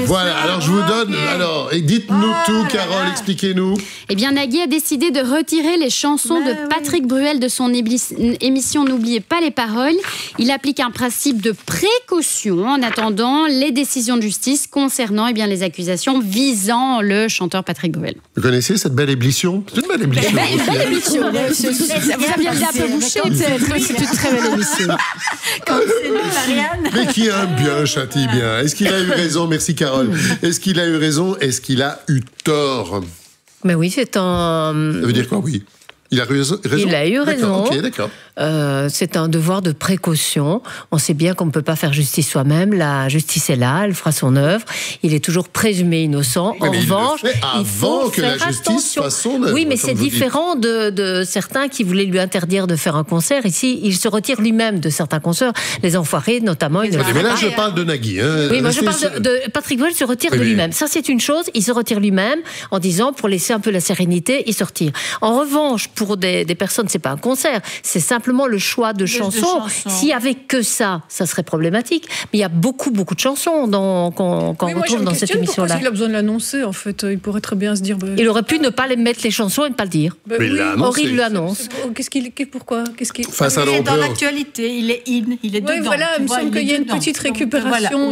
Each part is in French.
Voilà, alors je vous donne... Alors, et dites-nous tout, Carole, expliquez-nous. Eh bien, Nagui a décidé de retirer les chansons de Patrick Bruel de son émission N'oubliez pas les paroles. Il applique un principe de précaution en attendant les décisions de justice concernant les accusations visant le chanteur Patrick Bruel. Vous connaissez cette belle ébullition? C'est une belle ébullition. Une belle émission. Vous aviez un peu bouché, peut-être. C'est une très belle émission. Comme c'est lui, Marianne. Mais qui aime bien châtie bien. Est-ce qu'il a eu raison? Merci, Carole. Est-ce qu'il a eu raison? Est-ce qu'il a eu tort? Mais oui, c'est un... Ça veut dire quoi, oui? Il a raison? Il a eu raison. Ok, d'accord. C'est un devoir de précaution. On sait bien qu'on ne peut pas faire justice soi-même. La justice est là, elle fera son œuvre. Il est toujours présumé innocent. Oui, en revanche, il faut que la justice fasse son œuvre. Oui, mais c'est différent de certains qui voulaient lui interdire de faire un concert. Ici, il se retire lui-même de certains concerts. Les Enfoirés, notamment. Mais là, je parle de Nagui. Oui, moi je parle de Patrick Bruel se retire de lui-même. Ça, c'est une chose. Il se retire lui-même en disant, pour laisser un peu la sérénité, il se retire. En revanche, pour des personnes, c'est pas un concert, c'est simplement le choix de chansons. S'il y avait que ça serait problématique. Mais il y a beaucoup de chansons qu'on retrouve dans cette émission-là. Pourquoi il a besoin de l'annoncer, en fait? Il pourrait très bien se dire... Il aurait pu ne pas les mettre les chansons et ne pas le dire. Or, il l'annonce. Pourquoi? Face à il est dans l'ampleur. l'actualité, il est in, il est dedans. Oui, voilà, il me semble qu'il y a une petite récupération,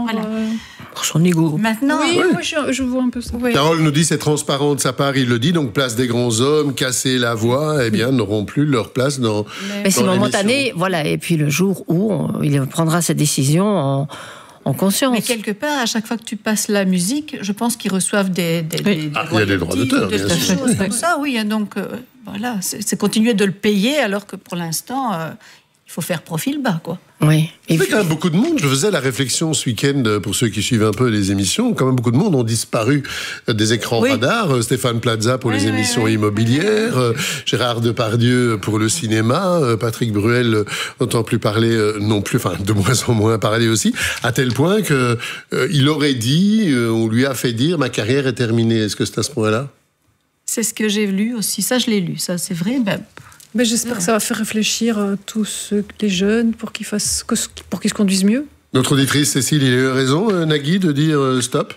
Pour son ego. Maintenant, oui, moi je vois un peu ça. Carole nous dit c'est transparent de sa part, il le dit, donc place des grands hommes, casser la voix, n'auront plus leur place dans Mais c'est momentané, voilà, et puis le jour où il prendra sa décision en conscience. Mais quelque part, à chaque fois que tu passes la musique, je pense qu'ils reçoivent des il y a des droits d'auteur, bien sûr. Comme ça, oui, donc voilà, c'est continuer de le payer alors que pour l'instant... il faut faire profil bas, quoi. Oui. Il y a quand même beaucoup de monde. Je faisais la réflexion ce week-end, pour ceux qui suivent un peu les émissions, quand même beaucoup de monde ont disparu des écrans radars. Stéphane Plaza pour les émissions immobilières, Gérard Depardieu pour le cinéma, Patrick Bruel, n'entend plus parler non plus, enfin de moins en moins parler aussi, à tel point que il aurait dit, on lui a fait dire, ma carrière est terminée. Est-ce que c'est à ce point-là? C'est ce que j'ai lu aussi. Ça, je l'ai lu. Ça, c'est vrai. Mais j'espère que ça va faire réfléchir tous les jeunes pour qu'ils se conduisent mieux. Notre auditrice Cécile, il a eu raison, Nagui, de dire stop?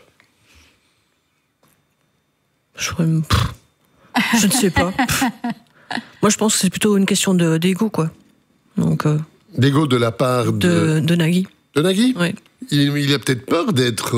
Je ne sais pas. Moi, je pense que c'est plutôt une question d'ego, quoi. Donc, d'ego de la part de Nagui. De Nagui? Oui. Il a peut-être peur d'être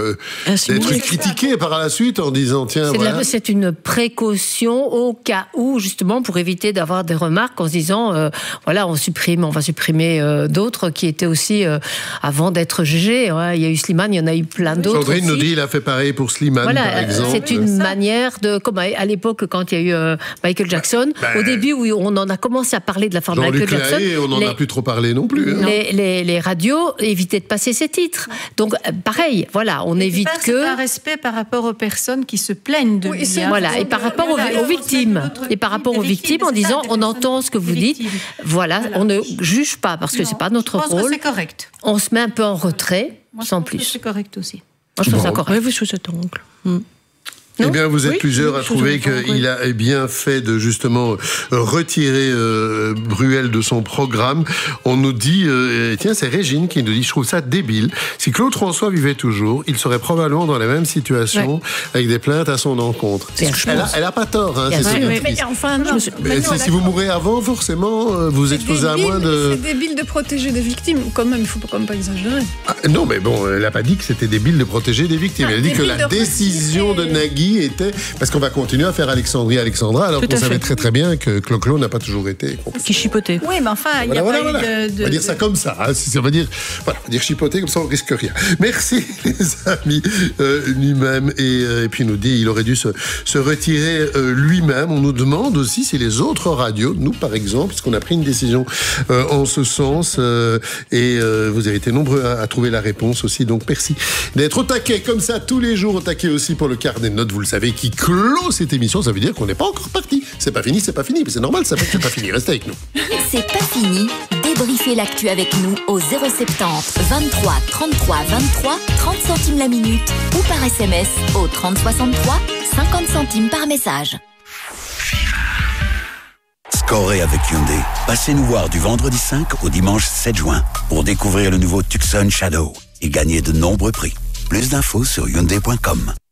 critiqué par la suite en disant tiens, c'est une précaution au cas où, justement, pour éviter d'avoir des remarques en se disant on va supprimer d'autres qui étaient aussi avant d'être jugés. Il y a eu Slimane, il y en a eu plein d'autres. Sandrine nous dit il a fait pareil pour Slimane, par exemple. C'est une manière de, comme à l'époque quand il y a eu Michael Jackson, au début où on en a commencé à parler de la fin de Michael Jackson, on n'en a plus trop parlé non plus. Les radios évitaient de passer ces titres. Donc, pareil, voilà, on évite que... C'est un respect par rapport aux personnes qui se plaignent de lui. Voilà, et par rapport aux victimes. Et par rapport aux victimes, en disant, on entend ce que vous dites, voilà, on ne juge pas, parce que c'est pas notre rôle. Je pense que c'est correct. On se met un peu en retrait, sans plus. C'est correct aussi. Moi, je trouve ça correct. Oui, vous sous cet ongle. Eh bien, vous êtes plusieurs à trouver qu'il a bien fait de justement retirer Bruel de son programme. On nous dit, tiens, c'est Régine qui nous dit, je trouve ça débile. Si Claude François vivait toujours, il serait probablement dans la même situation avec des plaintes à son encontre. Elle a pas tort, hein, c'est mais enfin, non. Mais si vous mourrez avant, forcément, vous exposez à moins de... C'est débile de protéger des victimes, quand même, il faut quand même pas exagérer. Non, mais bon, elle n'a pas dit que c'était débile de protéger des victimes. Elle a dit que la décision de Nagui était... Parce qu'on va continuer à faire Alexandra, alors qu'on savait très très bien que Clo-Clo n'a pas toujours été... Qui chipotait. Oui, mais enfin, il n'y a pas eu de... On va dire ça comme ça. Hein. On va dire chipoter, comme ça on risque rien. Merci les amis. Lui-même, et puis il nous dit il aurait dû se retirer lui-même. On nous demande aussi si les autres radios, nous par exemple, puisqu'on a pris une décision en ce sens, et vous avez été nombreux à trouver la réponse aussi, donc merci d'être au taquet comme ça tous les jours, au taquet aussi pour le carnet de notes, vous le savez, qui clôt cette émission. Ça veut dire qu'on n'est pas encore parti. C'est pas fini, mais c'est normal, ça fait que c'est pas fini. Restez avec nous. C'est pas fini. Débriefez l'actu avec nous au 070 23 33 23 30 centimes la minute ou par SMS au 30 63 50 centimes par message. Scorez avec Hyundai. Passez nous voir du vendredi 5 au dimanche 7 juin pour découvrir le nouveau Tucson Shadow et gagner de nombreux prix. Plus d'infos sur Hyundai.com.